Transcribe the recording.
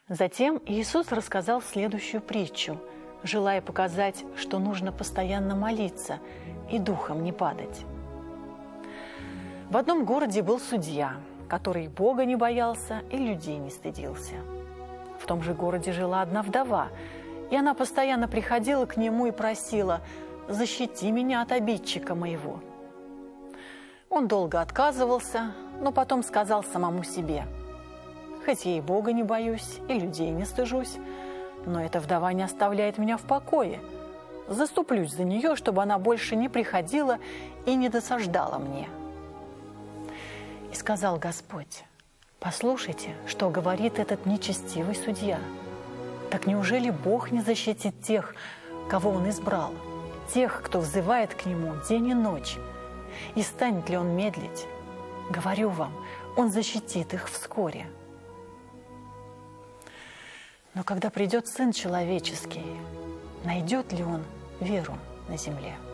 Затем Иисус рассказал следующую притчу, желая показать, что нужно постоянно молиться и духом не падать. В одном городе был судья, который Бога не боялся и людей не стыдился. В том же городе жила одна вдова, и она постоянно приходила к нему и просила: «Защити меня от обидчика моего». Он долго отказывался, но потом сказал самому себе: «Хоть я и Бога не боюсь, и людей не стыжусь, но эта вдова не оставляет меня в покое. Заступлюсь за нее, чтобы она больше не приходила и не досаждала мне». И сказал Господь: «Послушайте, что говорит этот нечестивый судья. Так неужели Бог не защитит тех, кого Он избрал, тех, кто взывает к Нему день и ночь? И станет ли Он медлить? Говорю вам, Он защитит их вскоре. Но когда придет Сын Человеческий, найдет ли Он веру на земле?»